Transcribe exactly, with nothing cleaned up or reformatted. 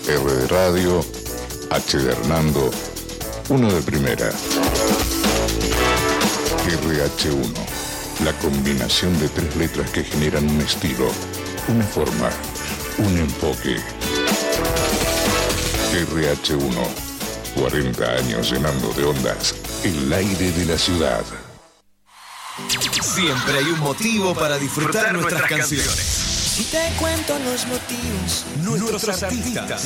R de radio, H de Hernando, uno de primera. R H uno, la combinación de tres letras que generan un estilo, una forma, un enfoque. R H uno, cuarenta años llenando de ondas el aire de la ciudad. Siempre hay un motivo para disfrutar nuestras canciones. Si te cuento los motivos, Nuestros artistas